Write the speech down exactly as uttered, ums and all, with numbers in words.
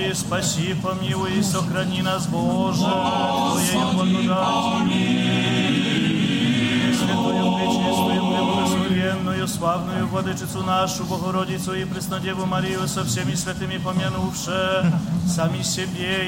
Господи, спаси, помилуй и сохрани нас, Боже, Твоею благодатью. Святую, пречистую, преблагословенную, славную Владычицу нашу, Богородицу и Преснодеву Марию со всеми святыми помянувши, сами себе